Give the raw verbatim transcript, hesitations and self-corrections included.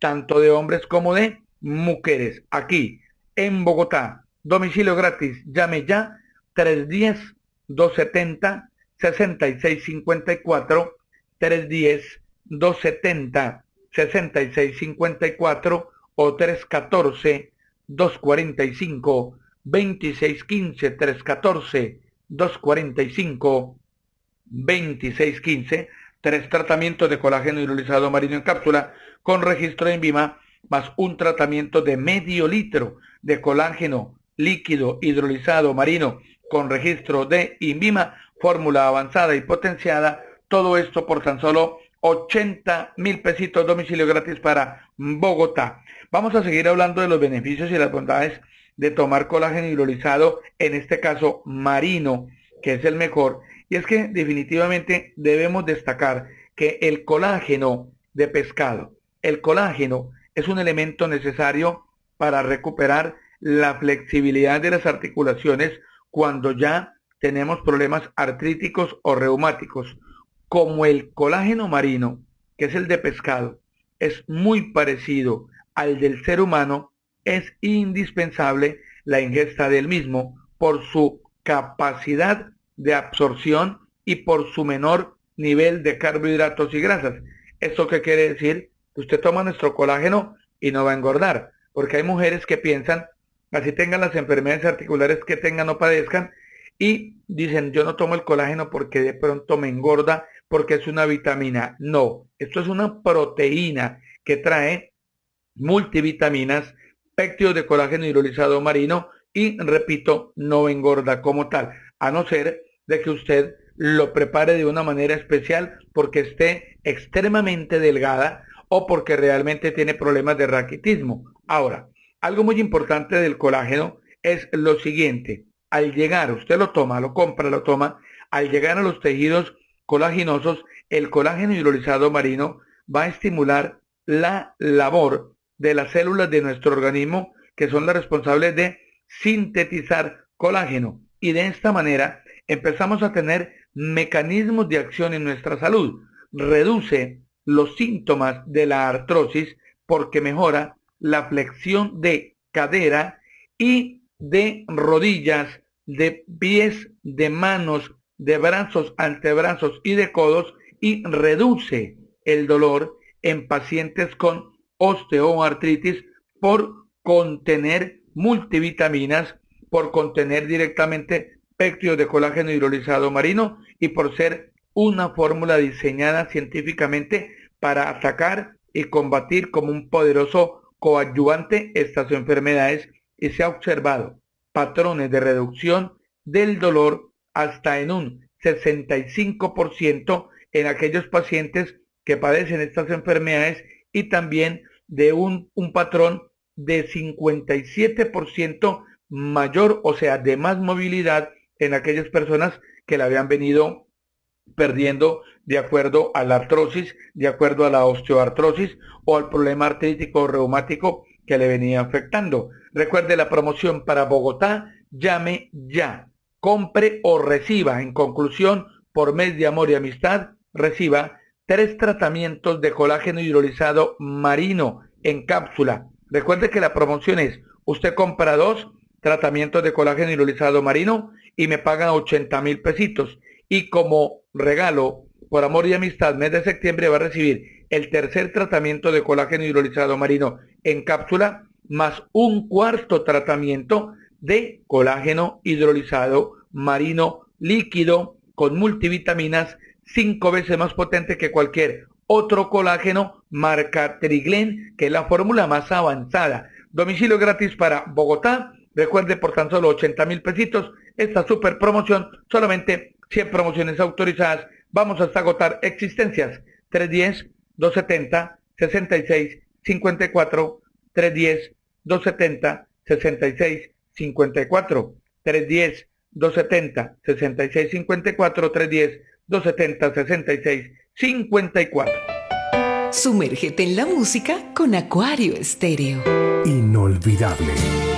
tanto de hombres como de mujeres. Aquí en Bogotá, domicilio gratis, llame ya tres uno cero, dos siete cero, seis seis cinco cuatro, tres uno cero, dos siete cero, seis seis cinco cuatro o tres uno cuatro, dos cuatro cinco, dos seis uno cinco, tres uno cuatro, dos cuatro cinco, dos seis uno cinco, tres tratamientos de colágeno hidrolizado marino en cápsula con registro de INVIMA, más un tratamiento de medio litro de colágeno líquido hidrolizado marino con registro de INVIMA, fórmula avanzada y potenciada, todo esto por tan solo ochenta mil pesitos, domicilio gratis para Bogotá. Vamos a seguir hablando de los beneficios y las bondades de tomar colágeno hidrolizado, en este caso marino, que es el mejor. Y es que definitivamente debemos destacar que el colágeno de pescado, el colágeno es un elemento necesario para recuperar la flexibilidad de las articulaciones cuando ya tenemos problemas artríticos o reumáticos. Como el colágeno marino, que es el de pescado, es muy parecido al del ser humano, es indispensable la ingesta del mismo por su capacidad de absorción y por su menor nivel de carbohidratos y grasas. ¿Esto qué quiere decir? Que usted toma nuestro colágeno y no va a engordar, porque hay mujeres que piensan, así tengan las enfermedades articulares que tengan o padezcan, y dicen, yo no tomo el colágeno porque de pronto me engorda, porque es una vitamina. No, esto es una proteína que trae multivitaminas, péptidos de colágeno hidrolizado marino y, repito, no engorda como tal, a no ser de que usted lo prepare de una manera especial porque esté extremadamente delgada o porque realmente tiene problemas de raquitismo. Ahora, algo muy importante del colágeno es lo siguiente: al llegar, usted lo toma, lo compra, lo toma, al llegar a los tejidos colaginosos, el colágeno hidrolizado marino va a estimular la labor de las células de nuestro organismo que son las responsables de sintetizar colágeno, y de esta manera empezamos a tener mecanismos de acción en nuestra salud. Reduce los síntomas de la artrosis porque mejora la flexión de cadera y de rodillas, de pies, de manos, de brazos, antebrazos y de codos, y reduce el dolor en pacientes con osteoartritis por contener multivitaminas, por contener directamente péptidos de colágeno hidrolizado marino y por ser una fórmula diseñada científicamente para atacar y combatir como un poderoso coadyuvante estas enfermedades, y se ha observado patrones de reducción del dolor hasta en un sesenta y cinco por ciento en aquellos pacientes que padecen estas enfermedades, y también de un, un patrón de cincuenta y siete por ciento mayor, o sea, de más movilidad en aquellas personas que la habían venido perdiendo de acuerdo a la artrosis, de acuerdo a la osteoartrosis o al problema artrítico o reumático que le venía afectando. Recuerde la promoción para Bogotá, llame ya, compre o reciba. En conclusión, por mes de amor y amistad, reciba tres tratamientos de colágeno hidrolizado marino en cápsula. Recuerde que la promoción es, usted compra dos tratamientos de colágeno hidrolizado marino y me pagan ochenta mil pesitos. Y como regalo, por amor y amistad, mes de septiembre va a recibir el tercer tratamiento de colágeno hidrolizado marino en cápsula, más un cuarto tratamiento de colágeno hidrolizado marino líquido con multivitaminas, cinco veces más potente que cualquier otro colágeno marca Triglen, que es la fórmula más avanzada. Domicilio gratis para Bogotá. Recuerde, por tan solo ochenta mil pesitos, esta super promoción, solamente cien promociones autorizadas. Vamos hasta agotar existencias. tres uno cero, dos siete cero, seis seis cinco cuatro, tres uno cero, dos siete cero, seis seis cinco cuatro, tres uno cero, dos siete cero, seis seis cinco cuatro, tres uno cero, dos siete cero, seis seis cinco cuatro. Sumérgete en la música con Acuario Estéreo. Inolvidable.